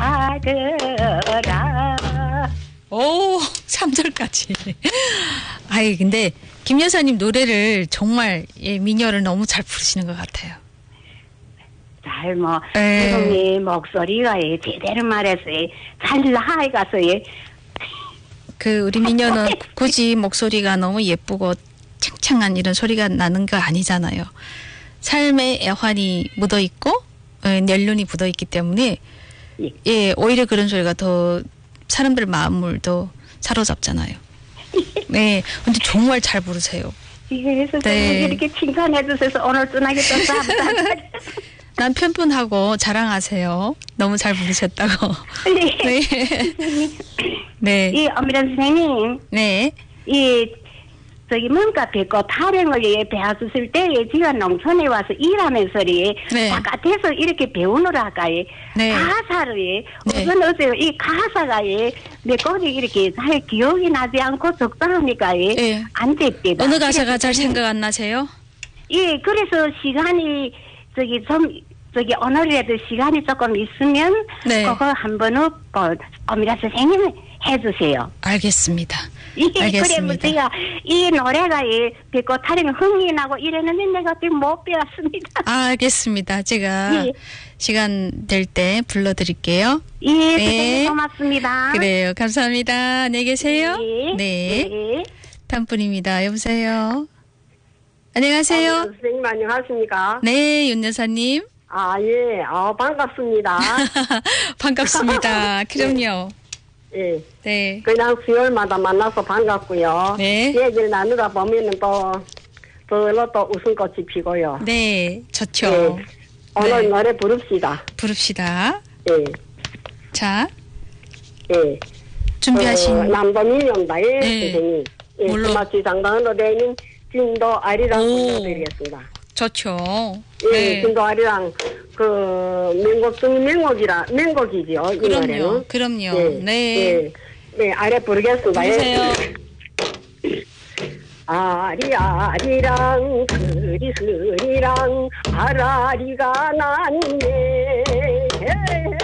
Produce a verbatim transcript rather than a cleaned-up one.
가거라. 오, 삼 절까지. 아이, 근데 김 여사님 노래를 정말 예, 민요를 너무 잘 부르시는 것 같아요. 잘 뭐, 에. 지금이 목소리가 예, 제대로 말해서 예, 잘 나아가서 예. 그 우리 민요는 굳이 목소리가 너무 예쁘고 창창한 이런 소리가 나는 거 아니잖아요. 삶의 애환이 묻어있고 예, 연륜이 묻어있기 때문에 예. 예, 오히려 그런 소리가 더 사람들 마음을 더 사로잡잖아요. 네, 근데 정말 잘 부르세요. 그래서 네. 이렇게 칭찬해 주셔서 오늘 전화기 또 감사합니다. 남편분하고 자랑하세요. 너무 잘 부르셨다고. 네. 네. 네. 이 엄밀한 선생님, 네. 이 저기 뭔가 뵙고 타령을 예, 배워주실 때 예, 제가 농촌에 와서 일하면서 예, 네. 바깥에서 이렇게 배우느라 아까 예, 네. 가사를 예, 네. 우선 어제 이 가사가 예, 몇 곡이 이렇게 잘 기억이 나지 않고 적당하니까 예, 네. 안 됐대요. 어느 가사가 잘 생각 안 나세요? 예, 그래서 시간이 저기 좀 저기 오늘이라도 시간이 조금 있으면 네. 그거 한 번은 뭐 엄밀한 선생님 해주세요. 알겠습니다. 이게 알겠습니다. 그래 뭐 제가 이 노래가 예, 뵙고 타령 흥이 나고 이랬는데 내가 지금 못 배웠습니다. 아, 알겠습니다. 제가 예. 시간 될 때 불러드릴게요. 예, 네. 선생님 고맙습니다. 그래요. 감사합니다. 안녕히 계세요. 예. 네. 네. 다음 분입니다. 여보세요. 안녕하세요. 아, 선생님 안녕하십니까? 네, 윤 여사님. 아, 예. 아, 반갑습니다. 반갑습니다. 그럼요. 예. 네. 그냥 수요일마다 만나서 반갑고요. 네. 얘기를 나누다 보면은 또, 별로 또 웃음꽃이 피고요. 네, 좋죠. 예. 오늘 네. 노래 부릅시다. 부릅시다. 예. 자, 예. 준비하신. 어, 남도민영다, 예, 네. 선생님. 예, 뭘로? 스마치 장단으로 되는 진도 아리랑 오. 불러드리겠습니다. 좋죠. 예, 네. 진도 아리랑, 그, 명곡 중 명곡이라, 명곡이지요, 이 그럼요. 노래는. 그럼요. 예, 네. 예. 네, 아래 부르겠습니다. 부르세요. 아리아리랑 스리스리랑 아라리가 났네